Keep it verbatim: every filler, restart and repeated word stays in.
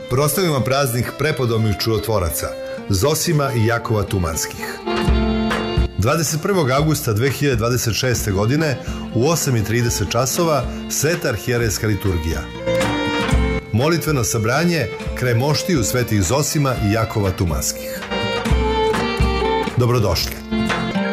proslavimo praznik prepodobnih čudotvoraca Zosima i Jakova Tumanskih. dvadeset prvog avgusta dve hiljade dvadeset šeste. godine u osam i trideset časova Sveta arhijerejska liturgija. Molitveno sabranje kraj moštiju svetih Zosima i Jakova Tumanskih. Dobrodošli.